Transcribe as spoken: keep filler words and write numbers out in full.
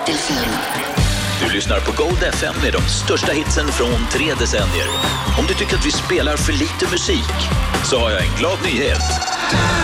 F M. Du lyssnar på Gold F M med de största hitsen från tre decennier. Om du tycker att vi spelar för lite musik så har jag en glad nyhet.